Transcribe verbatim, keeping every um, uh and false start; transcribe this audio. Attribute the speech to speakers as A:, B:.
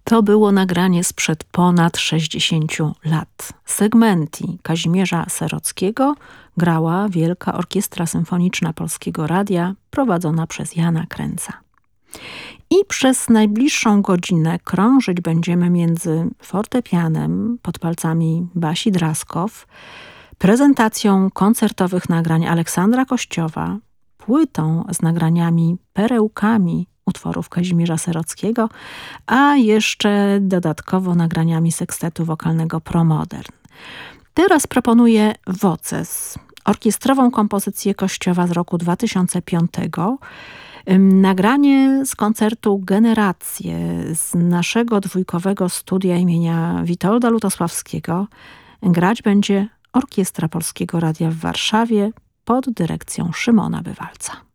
A: To było nagranie sprzed ponad sześćdziesięciu lat. Segmenti Kazimierza Serockiego grała Wielka Orkiestra Symfoniczna Polskiego Radia, prowadzona przez Jana Kręca. I przez najbliższą godzinę krążyć będziemy między fortepianem pod palcami Basi Draskow, prezentacją koncertowych nagrań Aleksandra Kościowa, płytą z nagraniami, perełkami utworów Kazimierza Serockiego, a jeszcze dodatkowo nagraniami sekstetu wokalnego Promodern. Teraz proponuję Woces, orkiestrową kompozycję Kościowa z roku dwa tysiące piątego. Nagranie z koncertu Generacje z naszego dwójkowego studia imienia Witolda Lutosławskiego. Grać będzie Orkiestra Polskiego Radia w Warszawie pod dyrekcją Szymona Bywalca.